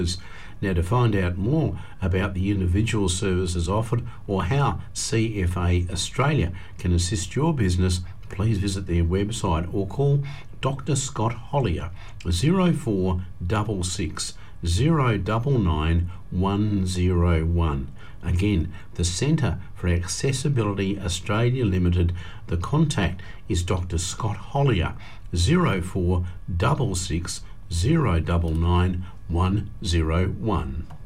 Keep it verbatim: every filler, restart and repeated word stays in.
Now, to find out more about the individual services offered or how C F A Australia can assist your business, please visit their website or call Doctor Scott Hollier zero four six six zero nine nine one zero one. Again, the Centre for Accessibility Australia Limited. The contact is Doctor Scott Hollier zero four six six zero nine nine one zero one.